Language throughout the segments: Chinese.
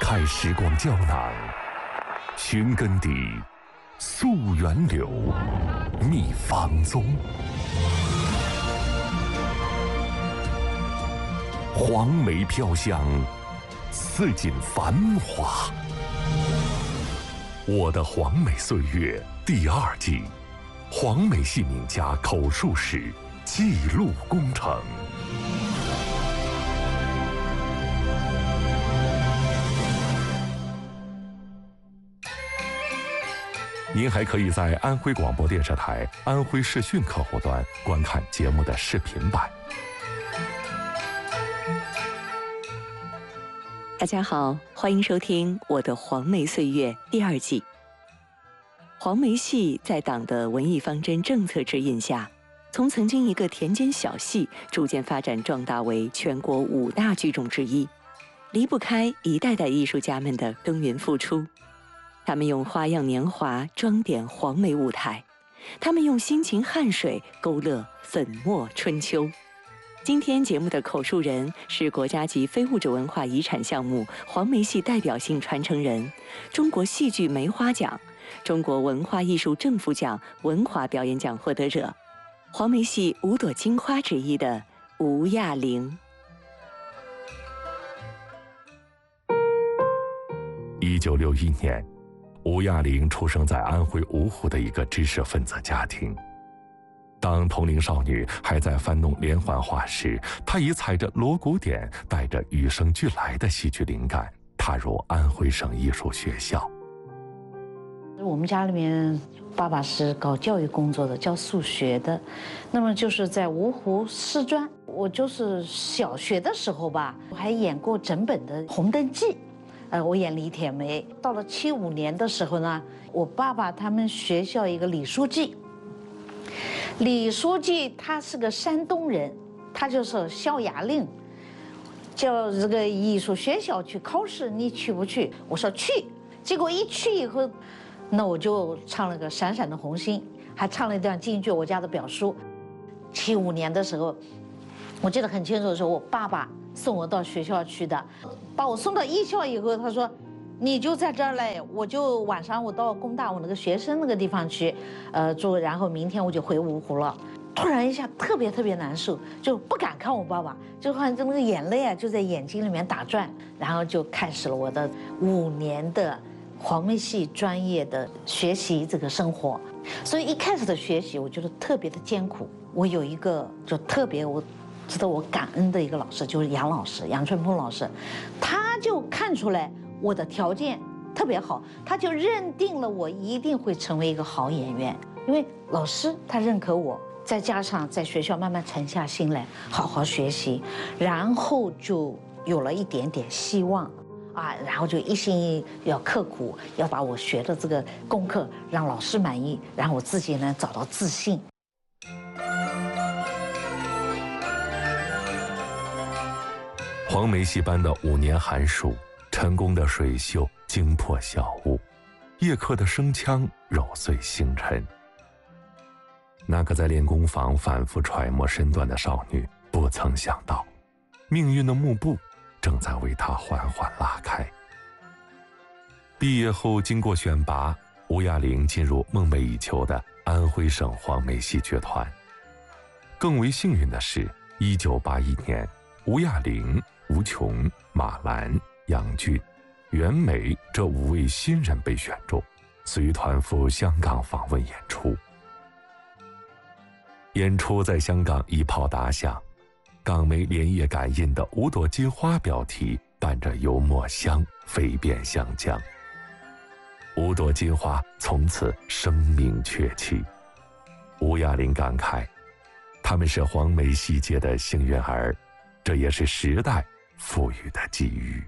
开时光胶囊，寻根底，溯源流，觅芳踪。黄梅飘香，似锦繁华。我的黄梅岁月第2季，黄梅戏名家口述史记录工程。您还可以在安徽广播电视台安徽视讯客户端观看节目的视频版。 大家好，欢迎收听我的黄梅岁月第2季。黄梅戏在党的文艺方针政策指引下，从曾经一个田间小戏，逐渐发展壮大为全国5大剧种之一，离不开一代代艺术家们的耕耘付出。他们用花样年华装点黄梅舞台，他们用辛勤汗水勾勒粉墨春秋。今天节目的口述人是国家级非物质文化遗产项目黄梅戏代表性传承人，中国戏剧梅花奖、中国文化艺术政府奖文华表演奖获得者，黄梅戏5朵金花之一的吴亚玲。 1961年，吴亚玲出生在安徽芜湖的一个知识分子家庭。当同龄少女还在翻弄连环画时，她已踩着锣鼓点，带着与生俱来的戏剧灵感，踏入安徽省艺术学校。 我们家里面，爸爸是搞教育工作的，教数学的，那么就是在芜湖师专。我就是小学的时候吧，我还演过整本的《红灯记》，我演李铁梅。到了75年的时候呢，我爸爸他们学校一个李书记。李书记他是个山东人，他就是校衙令，叫这个艺术学校去考试，你去不去？我说去。结果一去以后，那我就唱了个《闪闪的红星》，还唱了一段京剧《我家的表叔》。75年的时候，我记得很清楚的时候，我爸爸送我到学校去的，把我送到艺校以后，他说你就在这儿嘞，我就晚上我到工大我那个学生那个地方去，住，然后明天我就回芜湖了。突然一下特别难受，就不敢看我爸爸，就好像那个眼泪啊就在眼睛里面打转，然后就开始了我的5年的黄梅戏专业的学习这个生活。所以一开始的学习我觉得特别的艰苦。我有一个就特别我值得我感恩的一个老师，就是杨老师，杨春风老师，他就看出来我的条件特别好，他就认定了我一定会成为一个好演员。因为老师他认可我，再加上在学校慢慢沉下心来好好学习，然后就有了一点点希望啊，然后就一心一意要刻苦，要把我学的这个功课让老师满意，然后我自己呢找到自信。 黄梅戏班的5年寒暑，成功的水袖惊破晓雾，叶客的声腔揉碎星辰。那个在练功房反复揣摩身段的少女，不曾想到，命运的幕布正在为她缓缓拉开。毕业后，经过选拔，吴亚玲进入梦寐以求的安徽省黄梅戏剧团。更为幸运的是，1981年，吴亚玲、吴琼、马兰、杨俊、袁枚这5位新人被选中，随团赴香港访问演出。演出在香港一炮打响，港媒连夜赶印的5朵金花标题伴着油墨香飞遍湘江。5朵金花从此声名鹊起。吴亚玲感慨，他们是黄梅戏界的幸运儿，这也是时代赋予的机遇。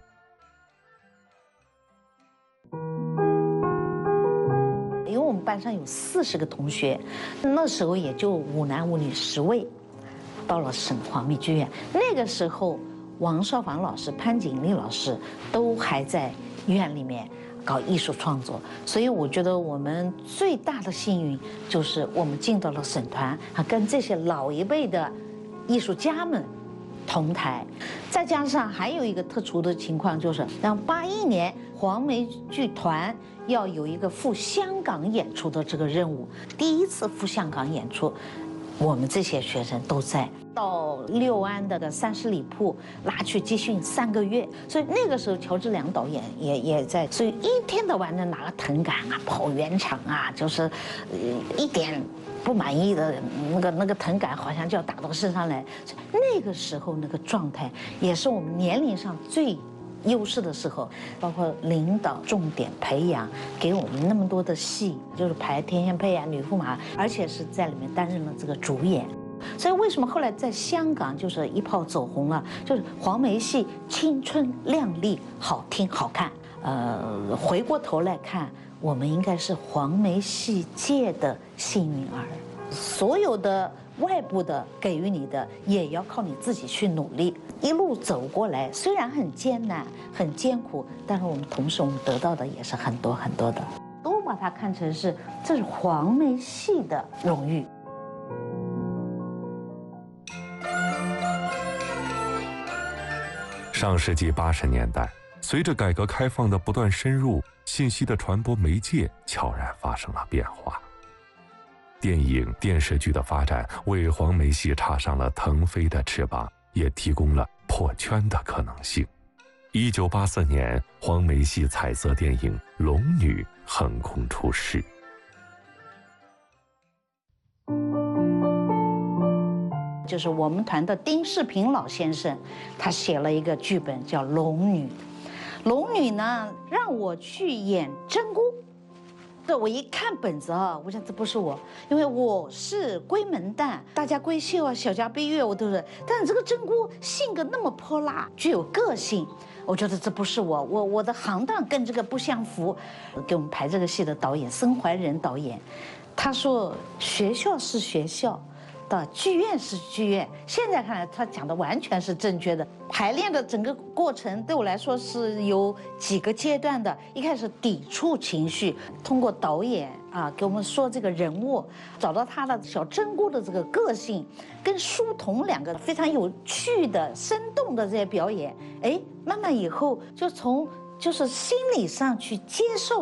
因为我们班上有40个同学，那时候也就5男5女10位，到了省黄梅剧院。那个时候，王少芳老师、潘锦丽老师都还在院里面搞艺术创作，所以我觉得我们最大的幸运就是我们进到了省团，跟这些老一辈的艺术家们同台。再加上还有一个特殊的情况，就是让81年黄梅剧团要有一个赴香港演出的这个任务，第一次赴香港演出，我们这些学生都在。到六安的30里铺拉去集训3个月，所以那个时候乔治良导演也在，所以一天到晚的拿个藤杆啊跑圆场啊，就是一点不满意的那个藤杆好像就要打到身上来。那个时候那个状态也是我们年龄上最优势的时候，包括领导重点培养，给我们那么多的戏，就是排天仙配啊、女驸马，而且是在里面担任了这个主演。所以为什么后来在香港就是一炮走红了？就是黄梅戏青春靓丽、好听好看。回过头来看，我们应该是黄梅戏界的幸运儿。所有的外部的给予你的，也要靠你自己去努力。一路走过来，虽然很艰难、很艰苦，但是同时我们得到的也是很多很多的，都把它看成是这是黄梅戏的荣誉。 上世纪80年代，随着改革开放的不断深入，信息的传播媒介悄然发生了变化。电影、电视剧的发展为黄梅戏插上了腾飞的翅膀，也提供了破圈的可能性。1984年，黄梅戏彩色电影《龙女》横空出世。 就是我们团的丁世平老先生，他写了一个剧本叫《龙女》。龙女呢，让我去演真姑。对，我一看本子啊，我想这不是我，因为我是闺门旦，大家闺秀啊、小家碧月我都是，但是这个真姑性格那么泼辣，具有个性，我觉得这不是我的行当跟这个不相符。给我们排这个戏的导演孙怀仁导演，他说学校是学校。的剧院是剧院，现在看来他讲的完全是正确的。排练的整个过程对我来说是有几个阶段的。一开始抵触情绪，通过导演给我们说这个人物，找到他的小真姑的这个个性，跟书童2个非常有趣的、生动的这些表演，慢慢以后就从就是心理上去接受